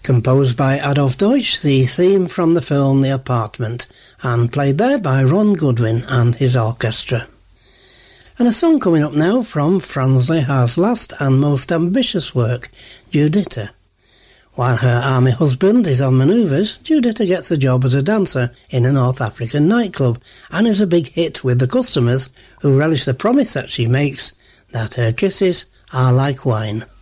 Composed by Adolf Deutsch, the theme from the film The Apartment, and played there by Ron Goodwin and his orchestra. And a song coming up now from Franz Lehar's last and most ambitious work, Juditha. While her army husband is on manoeuvres, Juditha gets a job as a dancer in a North African nightclub and is a big hit with the customers who relish the promise that she makes that her kisses are like wine.